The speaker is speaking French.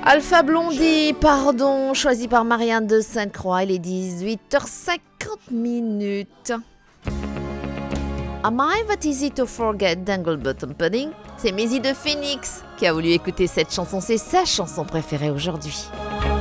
Alpha Blondie, pardon, choisi par Marianne de Sainte-Croix, il est 18h50. Am I That Easy to Forget d'Engelbert Pudding? C'est Maisie de Phoenix qui a voulu écouter cette chanson, c'est sa chanson préférée aujourd'hui.